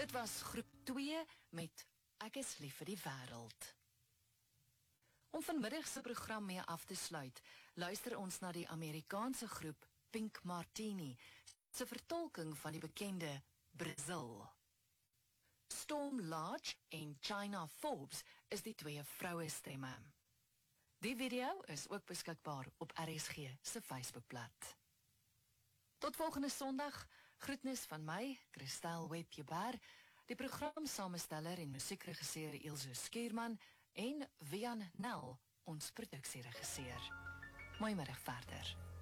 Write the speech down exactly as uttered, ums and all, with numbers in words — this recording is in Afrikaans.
Dit was groep twee met Ek is lief vir die wêreld. Om vanmiddag se program mee af te sluit, luister ons na die Amerikaanse groep Pink Martini se vertolking van die bekende Brazil. Storm Large en China Forbes is die twee vroue stemme. Die video is ook beskikbaar op R S G se Facebookblad. Tot volgende Sondag, groetnis van my, Christel Webjeber, die programsamesteller en musiekregisseur Ilse Skeerman en Wian Nel, ons produksieregisseur. Mooi middag verder.